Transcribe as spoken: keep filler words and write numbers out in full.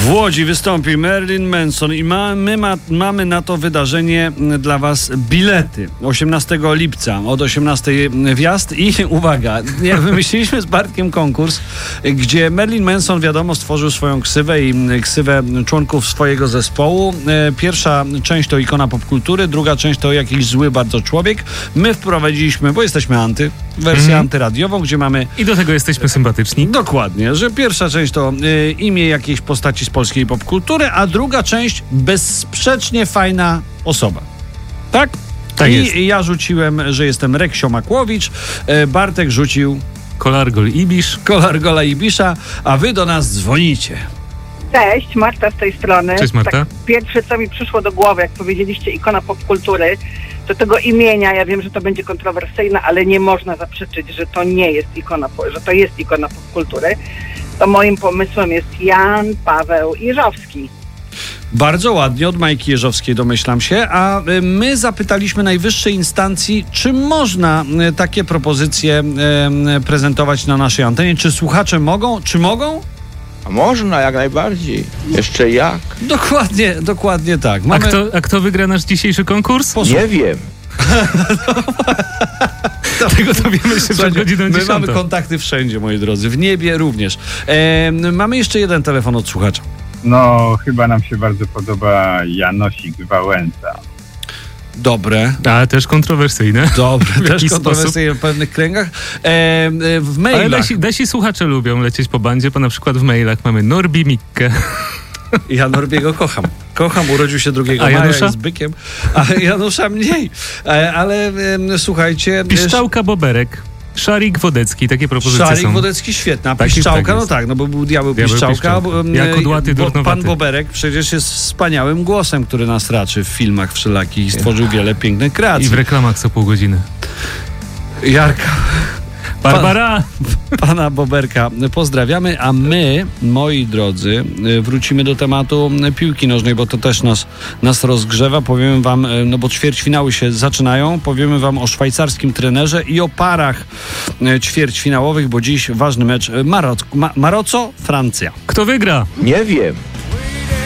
W Łodzi wystąpi Marilyn Manson i ma, my ma, mamy na to wydarzenie dla was bilety. osiemnastego lipca od osiemnastej wjazd i uwaga, nie, wymyśliliśmy z Bartkiem konkurs, gdzie Marilyn Manson, wiadomo, stworzył swoją ksywę i ksywę członków swojego zespołu. Pierwsza część to ikona popkultury, druga część to jakiś zły bardzo człowiek. My wprowadziliśmy, bo jesteśmy anty, wersję mm. antyradiową, gdzie mamy... I do tego jesteśmy sympatyczni. Dokładnie, że pierwsza część to y, imię jakiejś postaci z polskiej popkultury, a druga część bezsprzecznie fajna osoba. Tak? Tak I jest. ja rzuciłem, że jestem Reksio Makłowicz, y, Bartek rzucił Kolargol Ibisz. Kolargola Ibisza, a wy do nas dzwonicie. Cześć, Marta z tej strony. Cześć, Marta. Tak, pierwsze, co mi przyszło do głowy, jak powiedzieliście ikona popkultury, to tego imienia, ja wiem, że to będzie kontrowersyjne, ale nie można zaprzeczyć, że to nie jest ikona, że to jest ikona popkultury. To moim pomysłem jest Jan Paweł Jeżowski. Bardzo ładnie, od Majki Jeżowskiej domyślam się, a my zapytaliśmy najwyższej instancji, czy można takie propozycje prezentować na naszej antenie, czy słuchacze mogą, czy mogą? A można, jak najbardziej. Jeszcze jak? Dokładnie, dokładnie tak. Mamy... A, kto, a kto wygra nasz dzisiejszy konkurs? Posłuch... Nie wiem. Tego dowiemy się przed godziną My dziesiątą. mamy kontakty wszędzie, moi drodzy, w niebie również. E, mamy jeszcze jeden telefon od słuchacza. No, chyba nam się bardzo podoba Janosik Wałęsa. Dobre. Ale też kontrowersyjne. Dobre, W też jakiś kontrowersyjne w pewnych kręgach. E, e, w mailach. Ale nasi, nasi słuchacze lubią lecieć po bandzie, bo na przykład w mailach mamy Norbi Mikke. Ja Norbiego kocham. Kocham, urodził się drugiego A maja, Janusza? jest bykiem. A Janusza mniej. E, ale e, słuchajcie... Piszczałka Boberek. Szarik Wodecki, takie propozycje Szarik są. Wodecki, świetna. Tak, Piszczałka, tak no jest. tak, no bo był Diabeł, Diabeł Piszczałka. Piszczałka. Bo, Ja kudłaty, bo durnowaty. pan Boberek przecież jest wspaniałym głosem, który nas raczy w filmach wszelakich i stworzył wiele pięknych kreacji. I w reklamach co pół godziny. Jarka. Barbara! Pana Boberka pozdrawiamy, a my, moi drodzy, wrócimy do tematu piłki nożnej, bo to też nas, nas rozgrzewa. Powiemy wam, no bo ćwierćfinały się zaczynają, powiemy wam o szwajcarskim trenerze i o parach ćwierćfinałowych, bo dziś ważny mecz Maroc, Ma- Maroco, Francja. Kto wygra? Nie wiem.